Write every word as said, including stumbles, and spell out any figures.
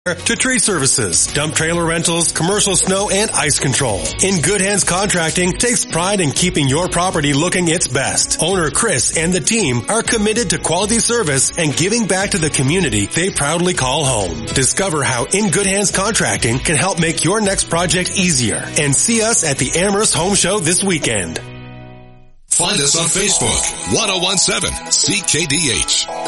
to tree services, dump trailer rentals, commercial snow, and ice control. In Good Hands Contracting takes pride in keeping your property looking its best. Owner Chris and the team are committed to quality service and giving back to the community they proudly call home. Discover how In Good Hands Contracting can help make your next project easier and see us at the Amherst Home Show this weekend. Find us on Facebook, ten seventeen C K D H.